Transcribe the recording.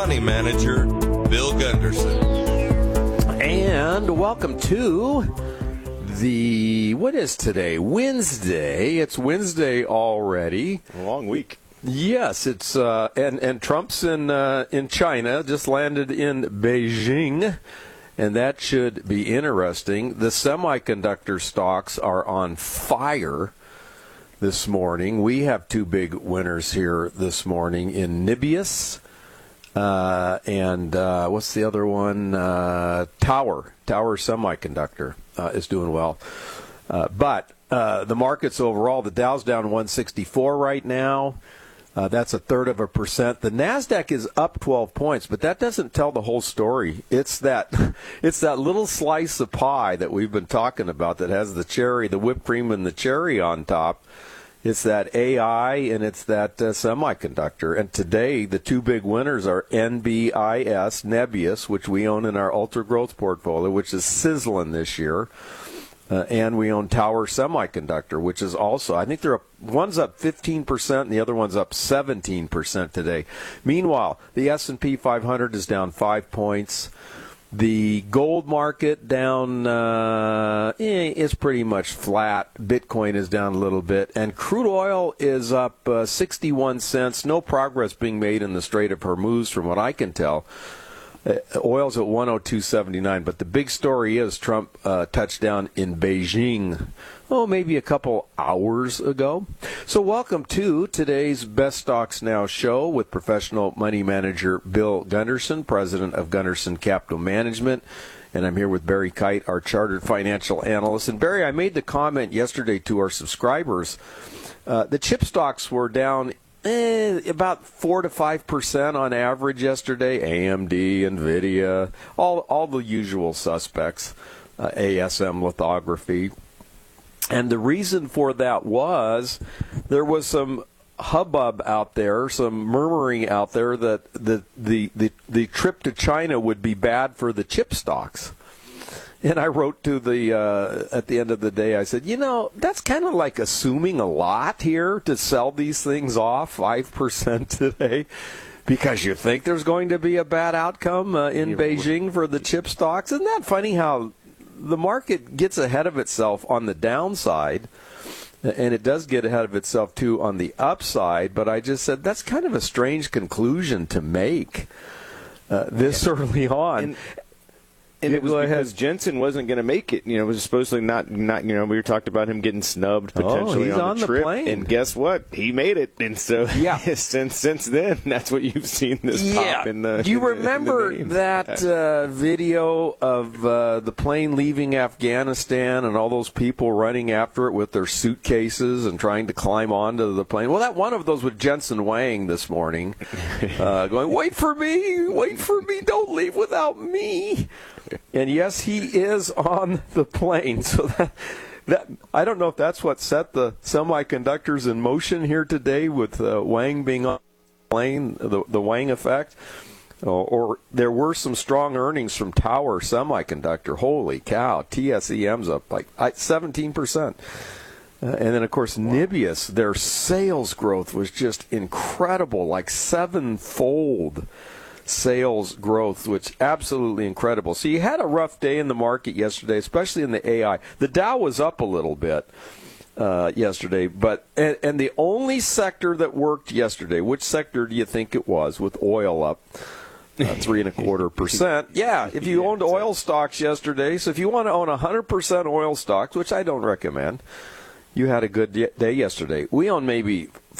money manager, Bill Gunderson. And welcome to what is today? Wednesday. It's Wednesday already. A long week. Yes, it's and Trump's in China, just landed in Beijing, and that should be interesting. The semiconductor stocks are on fire this morning. We have two big winners here this morning in Nibius and what's the other one? Tower Semiconductor is doing well. But the markets overall, the Dow's down 164 right now. That's 0.33%. The NASDAQ is up 12 points, but that doesn't tell the whole story. It's that little slice of pie that we've been talking about that has the cherry, the whipped cream and the cherry on top. It's that AI and it's that semiconductor. And today, the two big winners are NBIS, Nebius, which we own in our ultra growth portfolio, which is sizzling this year. And we own Tower Semiconductor, which is also, I think one's up 15% and the other one's up 17% today. Meanwhile, the S&P 500 is down 5 points. The gold market down is pretty much flat. Bitcoin is down a little bit. And crude oil is up 61 cents. No progress being made in the Strait of Hormuz from what I can tell. Oil's at 102.79. But the big story is Trump touched down in Beijing, maybe a couple hours ago. So welcome to today's Best Stocks Now show with professional money manager Bill Gunderson, president of Gunderson Capital Management. And I'm here with Barry Kite, our chartered financial analyst. And Barry, I made the comment yesterday to our subscribers. The chip stocks were down about 4 to 5% on average yesterday. AMD, NVIDIA, all the usual suspects, ASM lithography. And the reason for that was there was some hubbub out there, some murmuring out there that the trip to China would be bad for the chip stocks. And I wrote to at the end of the day, I said, that's kind of like assuming a lot here to sell these things off 5% today because you think there's going to be a bad outcome in Beijing for the chip stocks. Isn't that funny how the market gets ahead of itself on the downside, and it does get ahead of itself, too, on the upside. But I just said that's kind of a strange conclusion to make this early on. And it was because Jensen wasn't going to make it. It was supposedly not. We talked about him getting snubbed potentially he's on the trip. Plane. And guess what? He made it. And so since then, that's what you've seen this pop in the. Do you remember that video of the plane leaving Afghanistan and all those people running after it with their suitcases and trying to climb onto the plane? Well, that one of those was Jensen Huang this morning, going, "Wait for me, don't leave without me." And yes, he is on the plane. So that I don't know if that's what set the semiconductors in motion here today with Wang being on the plane, the Wang effect. Or there were some strong earnings from Tower Semiconductor. Holy cow, TSEM's up like 17%. And then, of course, Nibius, their sales growth was just incredible, like 7-fold. Sales growth, which absolutely incredible. So you had a rough day in the market yesterday, especially in the AI. The Dow was up a little bit yesterday, but and the only sector that worked yesterday, which sector do you think it was, with oil up 3.25%? Yeah, if you owned oil stocks yesterday, so if you want to own 100% oil stocks, which I don't recommend, you had a good day yesterday. We own maybe